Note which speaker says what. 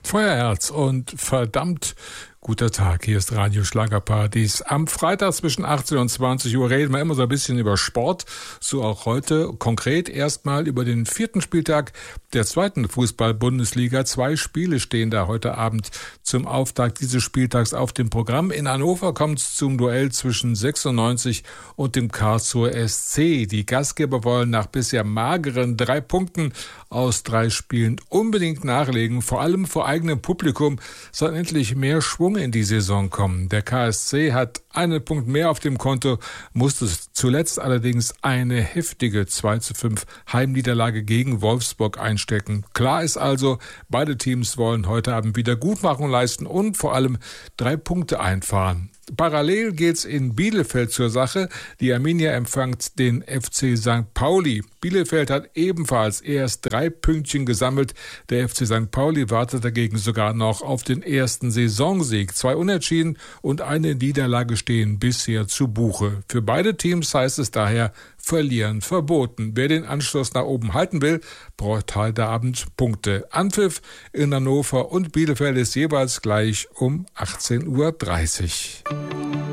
Speaker 1: Feuerherz und verdammt guter Tag. Hier ist Radio Schlagerparadies. Am Freitag zwischen 18 und 20 Uhr reden wir immer so ein bisschen über Sport. So auch heute. Konkret erstmal über den 4. Spieltag der 2. Fußball-Bundesliga. 2 Spiele stehen da heute Abend zum Auftakt dieses Spieltags auf dem Programm. In Hannover kommt es zum Duell zwischen 96 und dem Karlsruher SC. Die Gastgeber wollen nach bisher mageren 3 Punkten aus 3 Spielen unbedingt nachlegen. Vor allem vor eigenem Publikum soll endlich mehr Schwung in die Saison kommen. Der KSC hat einen Punkt mehr auf dem Konto, musste zuletzt allerdings eine heftige 2:5 Heimniederlage gegen Wolfsburg einstecken. Klar ist also, beide Teams wollen heute Abend Wiedergutmachung leisten und vor allem 3 Punkte einfahren. Parallel geht's in Bielefeld zur Sache. Die Arminia empfängt den FC St. Pauli. Bielefeld hat ebenfalls erst 3 Pünktchen gesammelt. Der FC St. Pauli wartet dagegen sogar noch auf den ersten Saisonsieg. 2 Unentschieden und eine Niederlage stehen bisher zu Buche. Für beide Teams heißt es daher, verlieren verboten. Wer den Anschluss nach oben halten will, braucht heute Abend Punkte. Anpfiff in Hannover und Bielefeld ist jeweils gleich um 18:30 Uhr.